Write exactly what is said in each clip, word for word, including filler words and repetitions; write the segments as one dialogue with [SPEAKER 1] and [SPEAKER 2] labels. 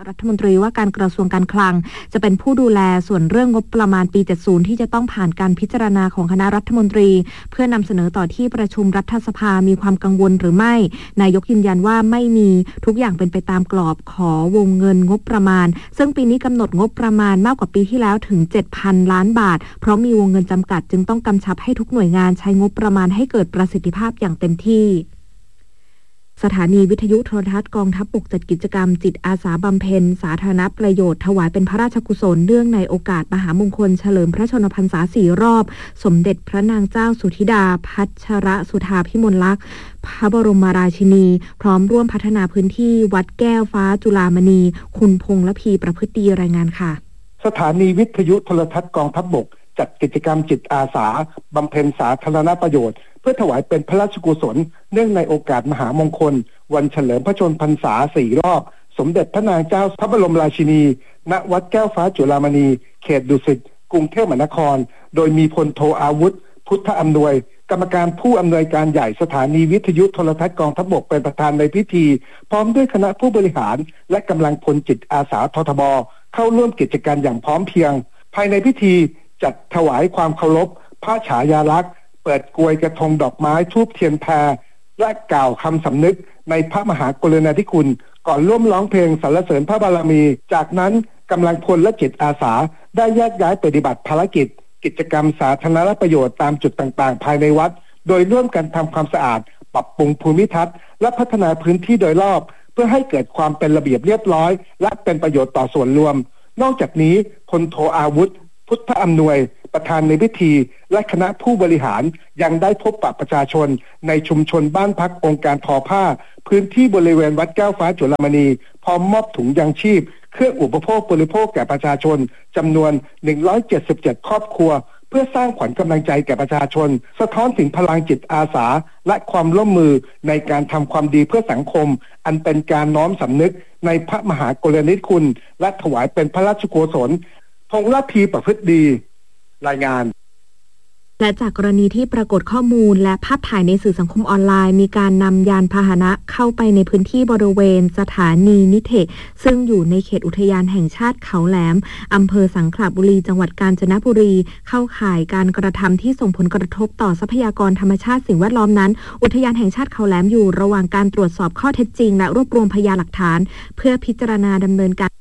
[SPEAKER 1] รัฐมนตรีว่าการกระทรวงการคลังจะเป็นผู้ดูแลส่วนเรื่องงบประมาณปีเจ็ดสิบที่จะต้องผ่านการพิจารณาของคณะรัฐมนตรีเพื่อนำเสนอต่อที่ประชุมรัฐสภามีความกังวลหรือไม่นายกยืนยันว่าไม่มีทุกอย่างเป็นไปตามกรอบขอวงเงินงบประมาณซึ่งปีนี้กำหนดงบประมาณมากกว่าปีที่แล้วถึง เจ็ดพัน ล้านบาทเพราะมีวงเงินจำกัดจึงต้องกำชับให้ทุกหน่วยงานใช้งบประมาณให้เกิดประสิทธิภาพอย่างเต็มที่สถานีวิทยุโทรทัศน์กองทัพบกจัดกิจกรรมจิตอาสาบำเพ็ญสาธารณประโยชน์ถวายเป็นพระราชกุศลเนื่องในโอกาสมหามงคลเฉลิมพระชนมพรรษาสี่รอบสมเด็จพระนางเจ้าสุธิดาพัชรสุธาภิมลลักษณ์พระบรมราชินีพร้อมร่วมพัฒนาพื้นที่วัดแก้วฟ้าจุฬามณีคุณพงษ์ละพีประพฤติดีรายงานค่ะ
[SPEAKER 2] สถานีวิทยุโทรทัศน์กองทัพบกจัดกิจกรรมจิตอาสาบำเพ็ญสาธารณประโยชน์เพื่อถวายเป็นพระราชกุศลเนื่องในโอกาสมหามงคลวันเฉลิมพระชนมพรรษาสี่รอบสมเด็จพระนางเจ้าพระบรมราชินีณวัดแก้วฟ้าจุฬามณีเขตดุสิตกรุงเทพมหานครโดยมีพลโทอาวุธพุทธอำนวยกรรมการผู้อำนวยการใหญ่สถานีวิทยุโทรทัศน์กองทัพบกเป็นประธานในพิธีพร้อมด้วยคณะผู้บริหารและกำลังพลจิตอาสาททบเข้าร่วมกิจกรรมอย่างพร้อมเพรียงภายในพิธีจัดถวายความเคารพพระฉายาลักษณ์เปิดกลวยกระทงดอกไม้ธูปเทียนแพรและกล่าวคำสำนึกในพระมหากรุณาธิคุณก่อนร่วมร้องเพลงสรรเสริญพระบารมีจากนั้นกำลังพลและจิตอาสาได้แยกย้ายปฏิบัติภารกิจกิจกรรมสาธารณประโยชน์ตามจุดต่างๆภายในวัดโดยร่วมกันทำความสะอาดปรับปรุงภูมิทัศน์และพัฒนาพื้นที่โดยรอบเพื่อให้เกิดความเป็นระเบียบเรียบร้อยและเป็นประโยชน์ต่อส่วนรวมนอกจากนี้พลโทอาวุธพุทธอำนวยประธานในพิธีและคณะผู้บริหารยังได้พบปะประชาชนในชุมชนบ้านพักองค์การทอผ้าพื้นที่บริเวณวัดแก้วฟ้าจุฬามณีพร้อมมอบถุงยางชีพเครื่องอุปโภคบริโภคแก่ประชาชนจำนวนหนึ่งร้อยเจ็ดสิบเจ็ดครอบครัวเพื่อสร้างขวัญกำลังใจแก่ประชาชนสะท้อนถึงพลังจิตอาสาและความร่วมมือในการทำความดีเพื่อสังคมอันเป็นการน้อมสำนึกในพระมหากรุณาธิคุณและถวายเป็นพระราชกุศลพงษ์ละพีประพฤติดีรายงาน
[SPEAKER 1] และจากกรณีที่ปรากฏข้อมูลและภาพถ่ายในสื่อสังคมออนไลน์มีการนำยานพาหนะเข้าไปในพื้นที่บริเวณสถานีนิเทศซึ่งอยู่ในเขตอุทยานแห่งชาติเขาแหลมอำเภอสังขละบุรีจังหวัดกาญจนบุรีเข้าข่ายการกระทำที่ส่งผลกระทบต่อทรัพยากรธรรมชาติสิ่งแวดล้อมนั้นอุทยานแห่งชาติเขาแหลมอยู่ระหว่างการตรวจสอบข้อเท็จจริงและรวบรวมพยานหลักฐานเพื่อพิจารณาดำเนินการ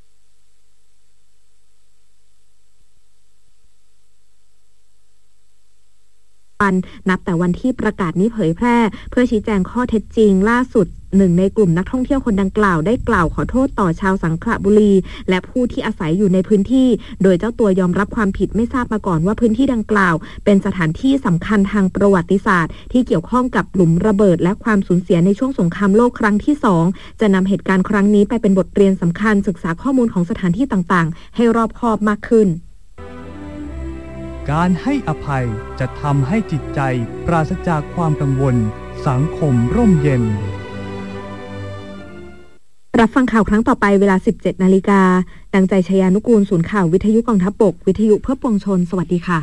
[SPEAKER 1] นับแต่วันที่ประกาศนี้เผยแพร่เพื่อชี้แจงข้อเท็จจริงล่าสุดหนึ่งในกลุ่มนักท่องเที่ยวคนดังกล่าวได้กล่าวขอโทษต่อชาวสังขละบุรีและผู้ที่อาศัยอยู่ในพื้นที่โดยเจ้าตัวยอมรับความผิดไม่ทราบมาก่อนว่าพื้นที่ดังกล่าวเป็นสถานที่สำคัญทางประวัติศาสตร์ที่เกี่ยวข้องกับหลุมระเบิดและความสูญเสียในช่วงสงครามโลกครั้งที่สองจะนำเหตุการณ์ครั้งนี้ไปเป็นบทเรียนสำคัญศึกษาข้อมูลของสถานที่ต่างๆให้รอบคอบมากขึ้น
[SPEAKER 3] การให้อภัยจะทำให้จิตใจปราศจากความกังวลสังคมร่มเย็น
[SPEAKER 1] รับฟังข่าวครั้งต่อไปเวลา สิบเจ็ดนาฬิกา ดังใจชยานุกูลศูนย์ข่าววิทยุกองทัพบกวิทยุเพื่อปวงชนสวัสดีค่ะ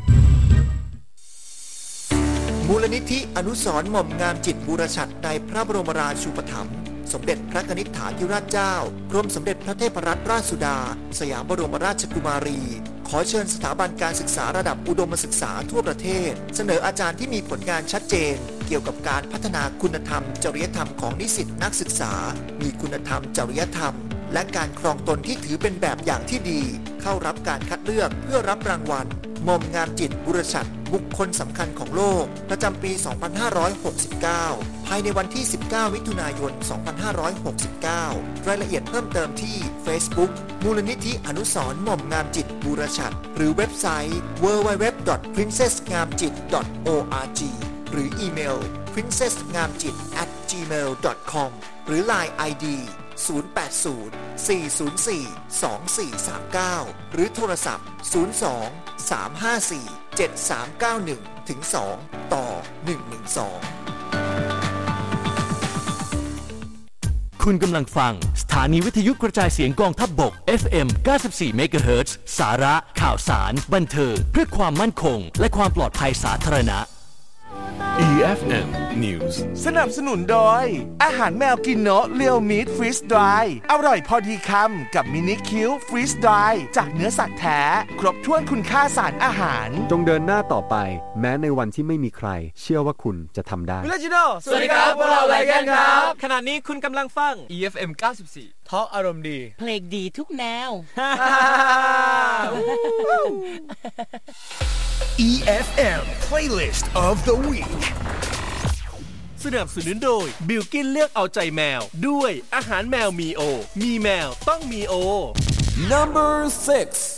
[SPEAKER 4] มูลนิธิอนุสรณ์หม่อมงามจิตบูรชัดในพระบรมราชูปถัมภ์สมเด็จพระนิธิฐาธิราชเจ้ากรมสมเด็จพระเทพรัตนราชสุดาสยามบรมราชกุมารีขอเชิญสถาบันการศึกษาระดับอุดมศึกษาทั่วประเทศเสนออาจารย์ที่มีผลงานชัดเจนเกี่ยวกับการพัฒนาคุณธรรมจริยธรรมของนิสิตนักศึกษามีคุณธรรมจริยธรรมและการครองตนที่ถือเป็นแบบอย่างที่ดีเข้ารับการคัดเลือกเพื่อรับรางวัลหม่อมงามจิตบุรชัดบุคคลสำคัญของโลกประจำปี สองพันห้าร้อยหกสิบเก้า ภายในวันที่ สิบเก้า มิถุนายน สองพันห้าร้อยหกสิบเก้ารายละเอียดเพิ่มเติมที่ Facebook มูลนิธิอนุสรณ์หม่อมงามจิตบุรชัดหรือเว็บไซต์ ดับเบิลยู ดับเบิลยู ดับเบิลยู ดอท พรินเซส งามจิต ดอท โอ อาร์ จี หรืออีเมล พรินเซส งามจิต แอท จีเมล ดอท คอม หรือ ไลน์ ไอ ดี ศูนย์ แปด ศูนย์ สี่ ศูนย์ สี่ สอง สี่ สาม เก้า หรือโทรศัพท์ ศูนย์ สอง สาม ห้า สี่ เจ็ด สาม เก้า หนึ่ง ถึง สอง ต่อ หนึ่ง หนึ่ง สอง
[SPEAKER 5] คุณกำลังฟังสถานีวิทยุกระจายเสียงกองทัพบก เอฟ เอ็ม เก้าสิบสี่ เมกะเฮิรตซ์ สาระข่าวสารบันเทิงเพื่อความมั่นคงและความปลอดภัยสาธารณะ
[SPEAKER 6] อี เอฟ เอ็ม News
[SPEAKER 7] สนับสนุนโดยอาหารแมวกินโนะเรียวมีทฟรีสดรายอร่อยพอดีคำกับมินิคิวฟรีสดรายจากเนื้อสัตว์แท้ครบถ้วนคุณค่าสารอาหาร
[SPEAKER 8] จงเดินหน้าต่อไปแม้ในวันที่ไม่มีใครเชื่อว่าคุณจะทำได้
[SPEAKER 9] วิลเลจิโน่
[SPEAKER 10] สวัสดีครับพวกเราไรกันครับ
[SPEAKER 9] ขณะนี้คุณกำลังฟัง
[SPEAKER 10] อี เอฟ เอ็ม เก้าสิบสี่
[SPEAKER 9] ทอล์กอารมณ์ดี
[SPEAKER 11] เพลงดีทุกแนว
[SPEAKER 6] อี เอฟ เอ็ม Playlist of the Week
[SPEAKER 5] สนับสนุนโดยบิลกินเลือกเอาใจแมวด้วยอาหารแมวมีโอมีแมวต้องมีโอ
[SPEAKER 10] Number six